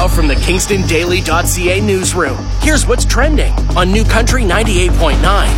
Now from the KingstonDaily.ca newsroom, here's what's trending on New Country 98.9.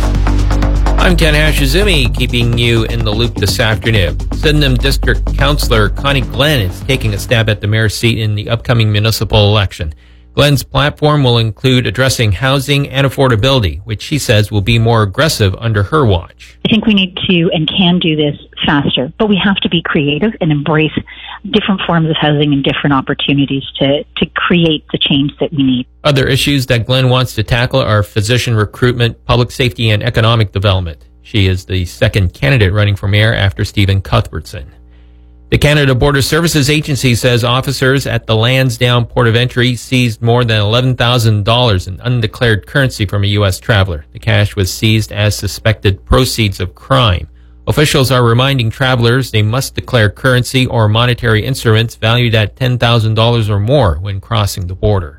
I'm Ken Hashizumi, keeping you in the loop this afternoon. Sydenham District Councillor Connie Glenn is taking a stab at the mayor's seat in the upcoming municipal election. Glenn's platform will include addressing housing and affordability, which she says will be more aggressive under her watch. I think we need to and can do this faster, but we have to be creative and embrace different forms of housing and different opportunities to create the change that we need. Other issues that Glenn wants to tackle are physician recruitment, public safety, and economic development. She is the second candidate running for mayor after Stephen Cuthbertson. The Canada Border Services Agency says officers at the Lansdowne Port of Entry seized more than $11,000 in undeclared currency from a U.S. traveler. The cash was seized as suspected proceeds of crime. Officials are reminding travelers they must declare currency or monetary instruments valued at $10,000 or more when crossing the border.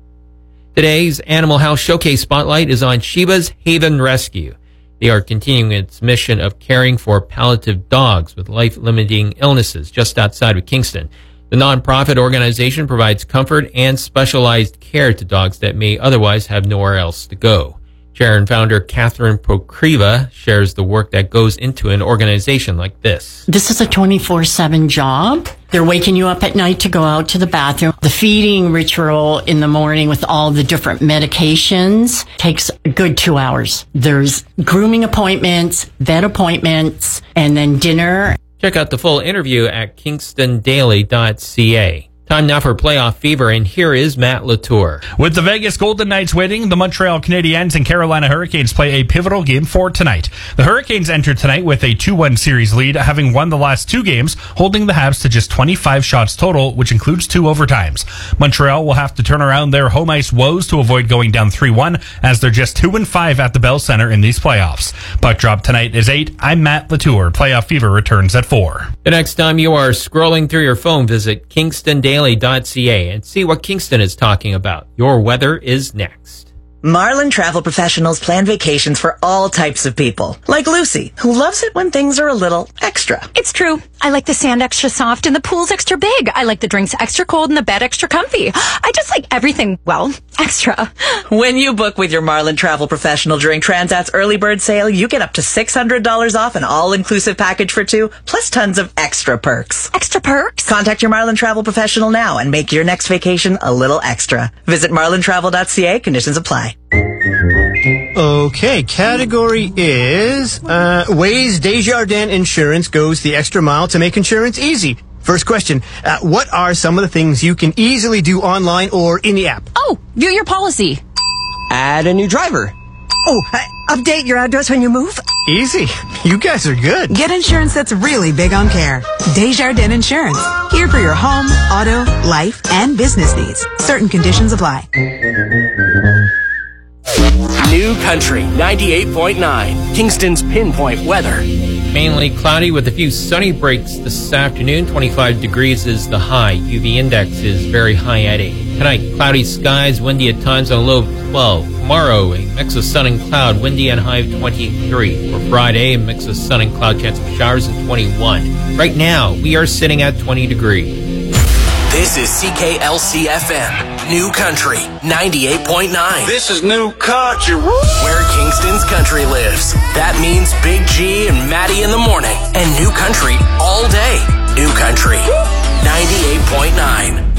Today's Animal Health Showcase Spotlight is on Sheba's Haven Rescue. They are continuing its mission of caring for palliative dogs with life-limiting illnesses just outside of Kingston. The nonprofit organization provides comfort and specialized care to dogs that may otherwise have nowhere else to go. Chair and founder Catherine Pokriva shares the work that goes into an organization like this. This is a 24/7 job. They're waking you up at night to go out to the bathroom. The feeding ritual in the morning with all the different medications takes a good 2 hours. There's grooming appointments, vet appointments, and then dinner. Check out the full interview at KingstonDaily.ca. Time now for playoff fever, and here is Matt Latour. With the Vegas Golden Knights winning, the Montreal Canadiens and Carolina Hurricanes play a pivotal game for tonight. The Hurricanes entered tonight with a 2-1 series lead, having won the last 2 games, holding the Habs to just 25 shots total, which includes 2 overtimes. Montreal will have to turn around their home ice woes to avoid going down 3-1, as they're just 2-5 at the Bell Center in these playoffs. Puck drop tonight is 8. I'm Matt Latour. Playoff fever returns at 4. The next time you are scrolling through your phone, visit KingstonDaily.ca and see what Kingston is talking about. Your weather is next. Marlin Travel Professionals plan vacations for all types of people. Like Lucy, who loves it when things are a little extra. It's true. I like the sand extra soft and the pool's extra big. I like the drinks extra cold and the bed extra comfy. I just like everything, well, extra. When you book with your Marlin Travel Professional during Transat's early bird sale, you get up to $600 off an all-inclusive package for 2, plus tons of extra perks. Extra perks? Contact your Marlin Travel Professional now and make your next vacation a little extra. Visit marlintravel.ca. Conditions apply. Okay, category is ways Desjardins Insurance goes the extra mile to make insurance easy. First question, what are some of the things you can easily do online or in the app? Oh, view your policy. Add a new driver. Oh, update your address when you move. Easy. You guys are good. Get insurance that's really big on care. Desjardins Insurance. Here for your home, auto, life, and business needs. Certain conditions apply. New Country 98.9, Kingston's pinpoint weather. Mainly cloudy with a few sunny breaks this afternoon. 25 degrees is the high. UV index is very high at 8. Tonight, cloudy skies, windy at times on a low of 12. Tomorrow, a mix of sun and cloud, windy and high of 23. For Friday, a mix of sun and cloud, chance of showers at 21. Right now, we are sitting at 20 degrees. This is CKLC-FM, New Country 98.9. This is New Country. Where Kingston's country lives. That means Big G and Maddie in the morning. And New Country all day. New Country 98.9.